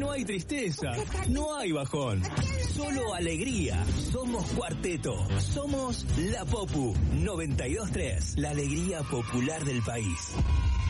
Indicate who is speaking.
Speaker 1: no hay tristeza, no hay bajón, solo alegría. Somos Cuarteto, somos La Popu 92.3, la alegría popular del país.